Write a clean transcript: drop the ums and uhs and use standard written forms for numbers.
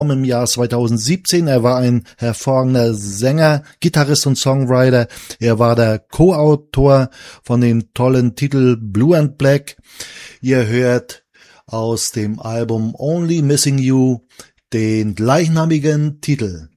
im Jahr 2017. Er war ein hervorragender Sänger, Gitarrist und Songwriter. Er war der Co-Autor von dem tollen Titel Blue and Black. Ihr hört aus dem Album Only Missing You den gleichnamigen Titel.